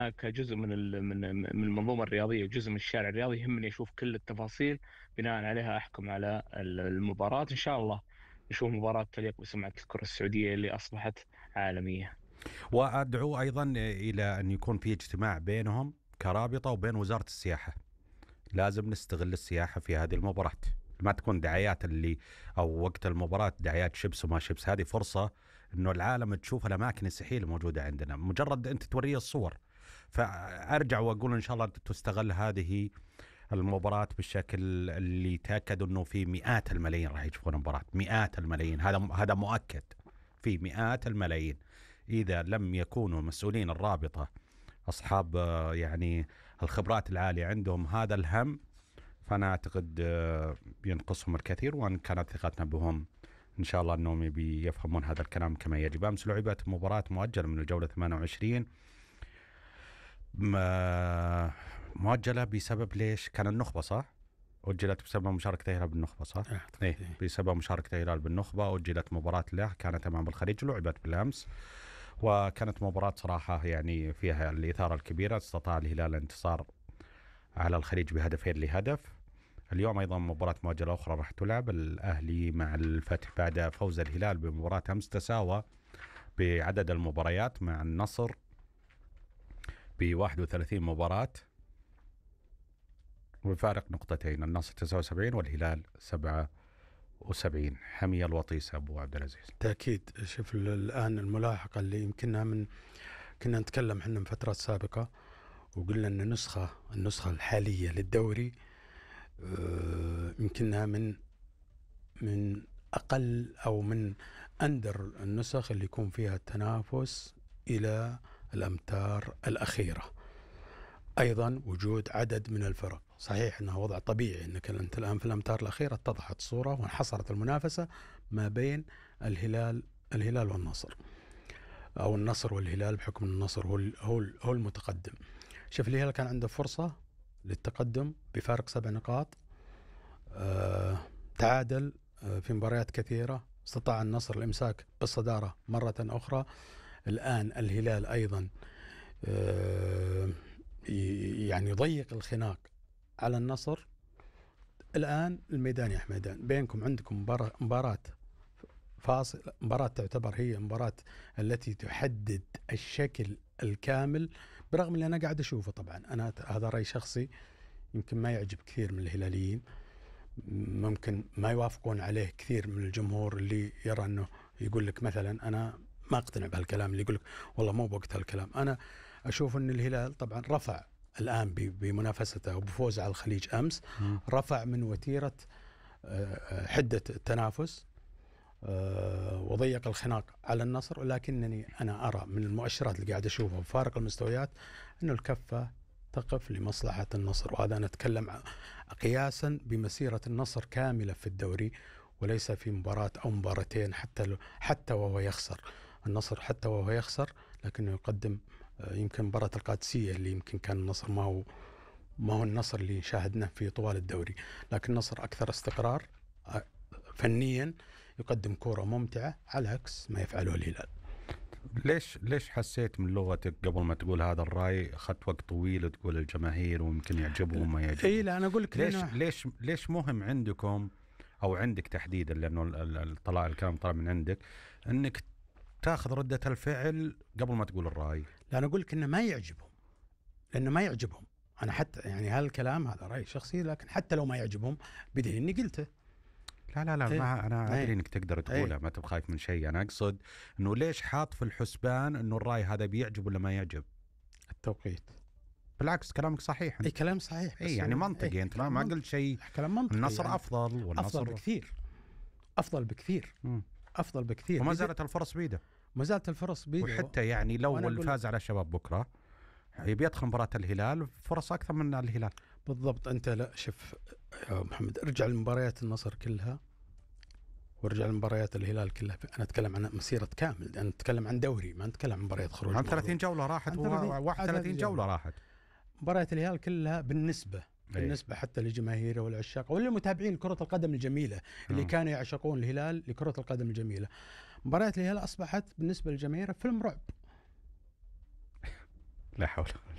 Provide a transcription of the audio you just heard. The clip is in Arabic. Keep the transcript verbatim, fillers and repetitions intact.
كجزء من ال- من من المنظومة الرياضية وجزء من الشارع الرياضي، يهمني أشوف كل التفاصيل، بناء عليها أحكم على ال- المباراة. إن شاء الله نشوف مباراة تليق بسمعة الكرة السعودية اللي أصبحت عالمية. وأدعو أيضا إلى أن يكون في اجتماع بينهم كرابطة وبين وزارة السياحة. لازم نستغل السياحة في هذه المباراة، ما تكون دعايات اللي أو وقت المباراة دعايات شبس وما شبس. هذه فرصة إنه العالم تشوف الأماكن السياحية الموجودة عندنا، مجرد أنت توريه الصور. فأرجع وأقول إن شاء الله تستغل هذه المباراة بالشكل اللي تأكد إنه في مئات الملايين راح يشوفون المباراة، مئات الملايين، هذا هذا مؤكد، في مئات الملايين. إذا لم يكونوا مسؤولين الرابطة أصحاب آه، يعني الخبرات العالية عندهم هذا الهم، فأنا أعتقد آه، ينقصهم الكثير. وأن كانت ثقتنا بهم إن شاء الله أنهم بيفهمون هذا الكلام كما يجب. أمس لعبت مباراة مؤجلة من الجولة ثمانية وعشرين، م- مؤجلة بسبب ليش؟ كان النخبة صح؟ أجلت بسبب مشاركة الهلال بالنخبة صح؟ إيه، بسبب مشاركة الهلال بالنخبة أجلت مباراة له، كانت أمام الخليج، لعبت بالأمس. وكانت مباراة صراحة يعني فيها الإثارة الكبيرة، استطاع الهلال الانتصار على الخليج بهدفين لهدف. اليوم أيضا مباراة مؤجلة أخرى راح تلعب، الأهلي مع الفتح، بعد فوز الهلال بمباراة أمس تساوى بعدد المباريات مع النصر ب واحد وثلاثين مباراة وفارق نقطتين، النصر تسعة وسبعين والهلال سبعة وسبعين. حمية الوطيس أبو عبد العزيز. تأكيد. شوف الآن الملاحقة اللي يمكننا من كنا نتكلم احنا من فترات سابقة وقلنا أن النسخة النسخة الحالية للدوري اه يمكنها من من أقل أو من أندر النسخ اللي يكون فيها التنافس إلى الأمتار الأخيرة. أيضا وجود عدد من الفرق، صحيح أنه وضع طبيعي أنك أنت الآن في الأمتار الأخيرة اتضحت الصورة وانحصرت المنافسة ما بين الهلال الهلال والنصر، أو النصر والهلال بحكم النصر هو هو هو المتقدم. شوف الهلال كان عنده فرصة للتقدم بفارق سبع نقاط، آه تعادل آه في مباريات كثيرة، استطاع النصر الإمساك بالصدارة مرة أخرى. الآن الهلال أيضا آه يعني يضيق الخناق على النصر. الآن الميدان يا حميدان بينكم، عندكم مباراة مباراة فاصل، مباراة تعتبر هي مباراة التي تحدد الشكل الكامل، برغم اللي أنا قاعد أشوفه. طبعا أنا هذا رأي شخصي يمكن ما يعجب كثير من الهلاليين، ممكن ما يوافقون عليه كثير من الجمهور اللي يرى أنه يقول لك مثلا، أنا ما أقتنع بهالكلام اللي يقول لك والله مو بوقت هالكلام. أنا أشوف أن الهلال طبعا رفع الآن بمنافسته وبفوزه على الخليج أمس، رفع من وتيرة حدة التنافس وضيق الخناق على النصر، ولكنني أنا أرى من المؤشرات اللي قاعد أشوفها وفارق المستويات أنه الكفة تقف لمصلحة النصر. وهذا أنا أتكلم قياسا بمسيرة النصر كاملة في الدوري، وليس في مباراة أو مباراتين. حتى حتى وهو يخسر النصر، حتى وهو يخسر لكنه يقدم. يمكن مباراة القادسية اللي يمكن كان النصر ما هو ما هو النصر اللي شاهدناه في طوال الدوري، لكن النصر أكثر استقرار فنيا، يقدم كرة ممتعة على عكس ما يفعله الهلال. ليش ليش حسيت من لغتك قبل ما تقول هذا الرأي أخذت وقت طويل وتقول الجماهير ويمكن يعجبهم وما يعجبهم؟ اي لا، انا اقول لك ليش ليش ليش مهم عندكم او عندك تحديدا، لانه الطلاع الكلام طلع من عندك، انك تاخذ ردة الفعل قبل ما تقول الرأي؟ لا، انا اقول لك انه ما يعجبهم، لانه ما يعجبهم. انا حتى يعني هالكلام هذا رأي شخصي، لكن حتى لو ما يعجبهم بدليل اني قلته. لا لا لا ايه ما انا ادري ايه انك تقدر تقولها، ايه ما تبقى خايف من شيء. انا اقصد انه ليش حاط في الحسبان انه الرأي هذا بيعجب ولا ما يعجب؟ التوقيت. بالعكس كلامك صحيح. اي كلام صحيح، اي يعني منطقي. ايه انت ما, ما قلت شيء. كلام منطقي. النصر يعني افضل والنصر افضل بكثير، افضل بكثير مم. افضل بكثير، وما زالت الفرص بيده. ما زالت الفرص بيده. وحتى يعني لو الفاز على الشباب بكره بيدخل مباراة الهلال فرص أكثر من الهلال. بالضبط. أنت لا شوف يا محمد، ارجع لمباريات النصر كلها وارجع لمباريات الهلال كلها. أنا أتكلم عن مسيرة كامل، أنا أتكلم عن دوري، ما أتكلم عن مباريات خروج. عن ثلاثين جولة راحت و31 ثلاثين جولة راحت. مباريات الهلال كلها بالنسبة بالنسبة حتى لجماهيره والعشاق والمتابعين كرة القدم الجميلة اللي كانوا يعشقون الهلال لكرة القدم الجميلة، مباريات الهلال أصبحت بالنسبة للجماهير فيلم رعب. لا حول.